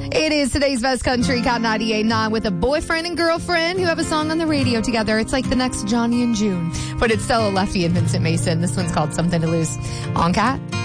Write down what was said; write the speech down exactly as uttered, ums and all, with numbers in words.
It is today's best country, Count ninety-eight point nine, with a boyfriend and girlfriend who have a song on the radio together. It's like the next Johnny and June. But it's Stella Leffy and Vincent Mason. This one's called Something to Lose on Cat